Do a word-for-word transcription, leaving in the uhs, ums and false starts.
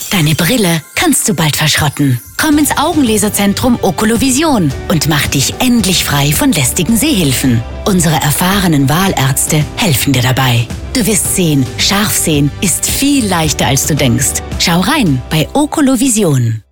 Deine Brille kannst du bald verschrotten. Komm ins Augenlaserzentrum Oculovision und mach dich endlich frei von lästigen Sehhilfen. Unsere erfahrenen Wahlärzte helfen dir dabei. Du wirst sehen, scharf sehen ist viel leichter als du denkst. Schau rein bei Oculovision.